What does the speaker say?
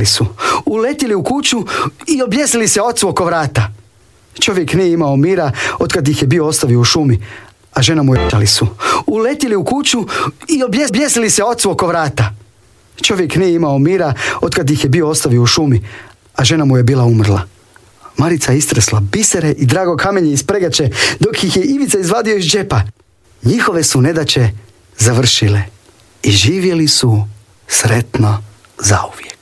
ubježali su, uletili u kuću i objesili se ocu oko vrata. Čovjek nije imao mira otkad ih je bio ostavio u šumi, a žena mu je su, uletili u kuću i objesili se ocu oko vrata. Čovjek nije imao mira otkad ih je bio ostavio u šumi, a žena mu je bila umrla. Marica istresla bisere i drago kamenje iz pregače, dok ih je Ivica izvadio iz džepa. Njihove su nedaće završile i živjeli su sretno zauvijek.